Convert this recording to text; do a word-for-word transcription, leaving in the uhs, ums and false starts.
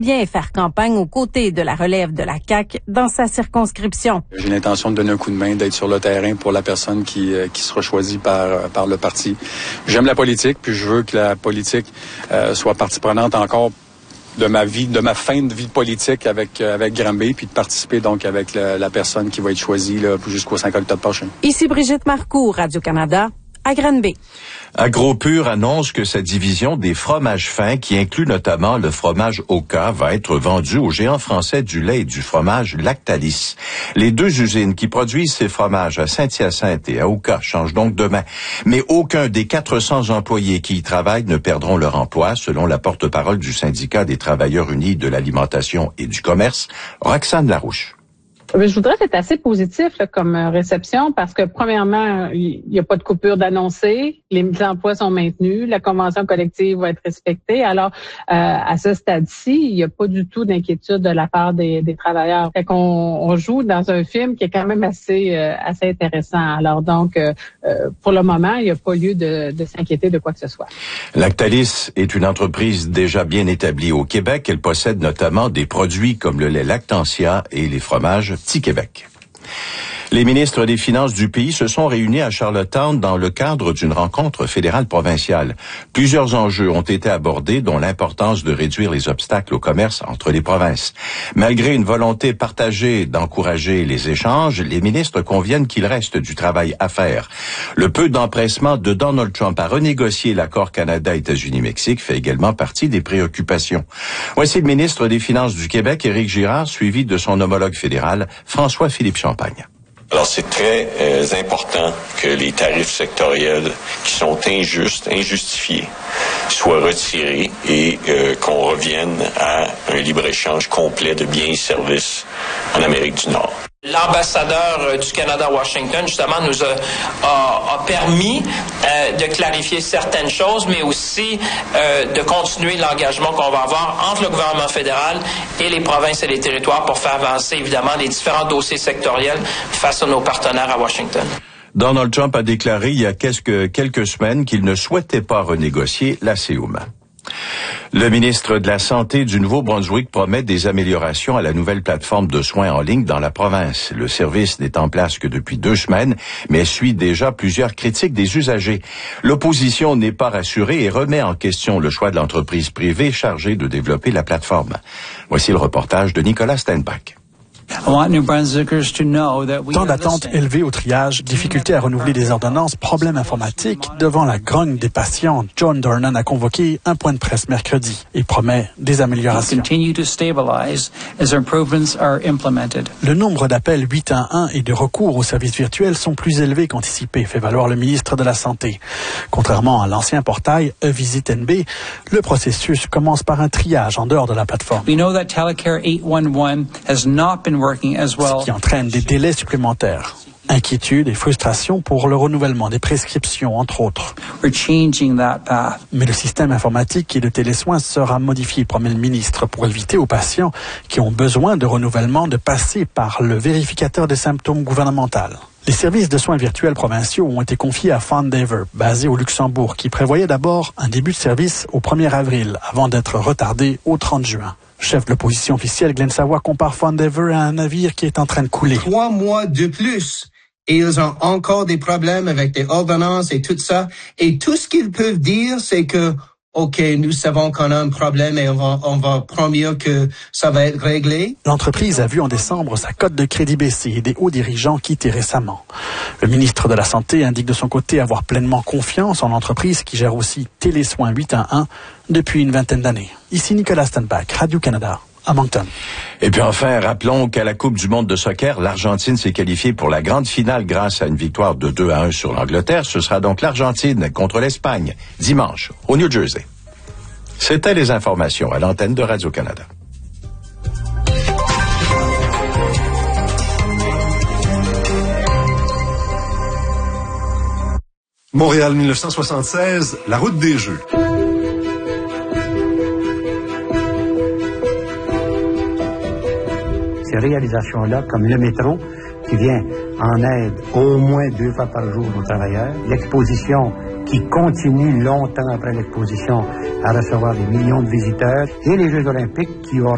bien faire campagne aux côtés de la relève de la C A Q dans sa circonscription. J'ai l'intention de donner un coup de main, d'être sur le terrain pour la personne qui, euh, qui sera choisie par, par le parti. J'aime la politique, puis je veux que la politique euh, soit partie prenante encore de ma vie, de ma fin de vie politique avec euh, avec Granby, puis de participer donc avec la, la personne qui va être choisie là, jusqu'au cinq octobre prochain. Ici Brigitte Marcoux, Radio-Canada, à Granby. AgroPure annonce que sa division des fromages fins, qui inclut notamment le fromage Oka, va être vendue au géant français du lait et du fromage Lactalis. Les deux usines qui produisent ces fromages à Saint-Hyacinthe et à Oka changent donc de main. Mais aucun des quatre cents employés qui y travaillent ne perdront leur emploi, selon la porte-parole du syndicat des travailleurs unis de l'alimentation et du commerce, Roxane Larouche. Je voudrais que c'est assez positif là, comme réception parce que premièrement, il n'y a pas de coupure d'annoncer, les emplois sont maintenus, la convention collective va être respectée. Alors, euh, à ce stade-ci, il n'y a pas du tout d'inquiétude de la part des, des travailleurs. Fait qu'on on joue dans un film qui est quand même assez euh, assez intéressant. Alors donc, euh, pour le moment, il n'y a pas lieu de, de s'inquiéter de quoi que ce soit. Lactalis est une entreprise déjà bien établie au Québec. Elle possède notamment des produits comme le lait Lactantia et les fromages Petit Québec. Les ministres des Finances du pays se sont réunis à Charlottetown dans le cadre d'une rencontre fédérale provinciale. Plusieurs enjeux ont été abordés, dont l'importance de réduire les obstacles au commerce entre les provinces. Malgré une volonté partagée d'encourager les échanges, les ministres conviennent qu'il reste du travail à faire. Le peu d'empressement de Donald Trump à renégocier l'accord Canada-États-Unis-Mexique fait également partie des préoccupations. Voici le ministre des Finances du Québec, Éric Girard, suivi de son homologue fédéral, François-Philippe Champagne. Alors, c'est très euh, important que les tarifs sectoriels qui sont injustes, injustifiés, soient retirés et euh, qu'on revienne à un libre-échange complet de biens et services en Amérique du Nord. L'ambassadeur du Canada à Washington, justement, nous a, a, a permis euh, de clarifier certaines choses, mais aussi euh, de continuer l'engagement qu'on va avoir entre le gouvernement fédéral et les provinces et les territoires pour faire avancer, évidemment, les différents dossiers sectoriels face à nos partenaires à Washington. Donald Trump a déclaré il y a quelques, quelques semaines qu'il ne souhaitait pas renégocier la C E U M. Le ministre de la Santé du Nouveau-Brunswick promet des améliorations à la nouvelle plateforme de soins en ligne dans la province. Le service n'est en place que depuis deux semaines, mais suit déjà plusieurs critiques des usagers. L'opposition n'est pas rassurée et remet en question le choix de l'entreprise privée chargée de développer la plateforme. Voici le reportage de Nicolas Steinbach. Temps d'attente élevé au triage, difficulté à renouveler des ordonnances, problèmes informatiques. Devant la grogne des patients, John Dornan a convoqué un point de presse mercredi et promet des améliorations. Le nombre d'appels huit un un et de recours aux services virtuels sont plus élevés qu'anticipé, fait valoir le ministre de la Santé. Contrairement à l'ancien portail eVisit N B, le processus commence par un triage en dehors de la plateforme. Ce qui entraîne des délais supplémentaires. Inquiétude et frustration pour le renouvellement des prescriptions, entre autres. Mais le système informatique et de télésoins sera modifié, promet le ministre, pour éviter aux patients qui ont besoin de renouvellement de passer par le vérificateur des symptômes gouvernemental. Les services de soins virtuels provinciaux ont été confiés à Fondaver, basé au Luxembourg, qui prévoyait d'abord un début de service au premier avril, avant d'être retardé au trente juin. Chef de l'opposition officielle, Glenn Savoie, compare Fondaver à un navire qui est en train de couler. Trois mois de plus, et ils ont encore des problèmes avec des ordonnances et tout ça. Et tout ce qu'ils peuvent dire, c'est que, OK, nous savons qu'on a un problème et on va, on va promettre que ça va être réglé. L'entreprise a vu en décembre sa cote de crédit baisser et des hauts dirigeants quitter récemment. Le ministre de la Santé indique de son côté avoir pleinement confiance en l'entreprise qui gère aussi Télésoins huit un un depuis une vingtaine d'années. Ici Nicolas Steinbach, Radio-Canada, à Moncton. Et puis enfin, rappelons qu'à la Coupe du monde de soccer, l'Argentine s'est qualifiée pour la grande finale grâce à une victoire de deux à un sur l'Angleterre. Ce sera donc l'Argentine contre l'Espagne, dimanche, au New Jersey. C'était les informations à l'antenne de Radio-Canada. Montréal mille neuf cent soixante-seize, la route des Jeux. Ces réalisations-là, comme le métro, qui vient en aide au moins deux fois par jour aux travailleurs, l'exposition qui continue longtemps après l'exposition à recevoir des millions de visiteurs, et les Jeux olympiques qui auront